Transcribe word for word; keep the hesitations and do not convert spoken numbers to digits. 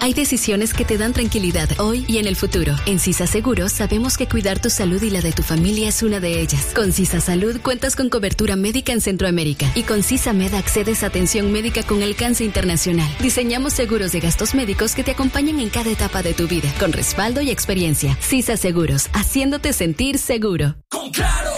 Hay decisiones que te dan tranquilidad hoy y en el futuro. En Sisa Seguros sabemos que cuidar tu salud y la de tu familia es una de ellas. Con Sisa Salud cuentas con cobertura médica en Centroamérica y con Sisa Med accedes a atención médica con alcance internacional. Diseñamos seguros de gastos médicos que te acompañen en cada etapa de tu vida, con respaldo y experiencia. Sisa Seguros, haciéndote sentir seguro. Con Claro,